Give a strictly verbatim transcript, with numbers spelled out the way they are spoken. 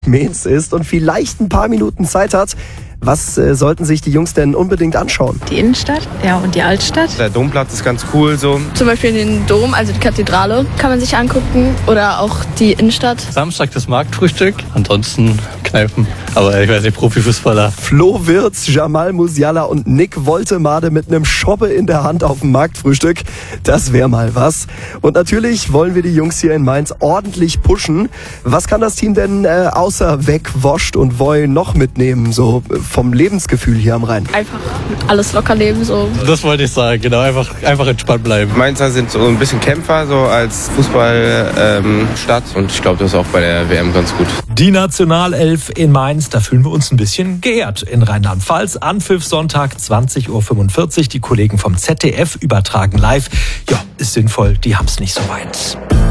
Mainz ist und vielleicht ein paar Minuten Zeit hat, was äh, sollten sich die Jungs denn unbedingt anschauen? Die Innenstadt, ja, und die Altstadt. Der Domplatz ist ganz cool so. Zum Beispiel den Dom, also die Kathedrale, kann man sich angucken. Oder auch die Innenstadt. Samstag das Marktfrühstück, ansonsten Kneipen. Aber ich weiß nicht, Profifußballer. Flo Wirtz, Jamal Musiala und Nick Woltemade mit einem Schoppe in der Hand auf dem Marktfrühstück. Das wäre mal was. Und natürlich wollen wir die Jungs hier in Mainz ordentlich pushen. Was kann das Team denn äh, außer Wegwoscht und Voy noch mitnehmen, so äh, vom Lebensgefühl hier am Rhein? Einfach alles locker leben, so. Das wollte ich sagen, genau. Einfach, einfach entspannt bleiben. Mainzer sind so ein bisschen Kämpfer, so als Fußballstadt. Ähm, und ich glaube, das ist auch bei der W M ganz gut. Die Nationalelf in Mainz, da fühlen wir uns ein bisschen geehrt in Rheinland-Pfalz. Anpfiff Sonntag zwanzig Uhr fünfundvierzig. Die Kollegen vom Z D F übertragen live. Ja, ist sinnvoll, die haben's nicht so weit.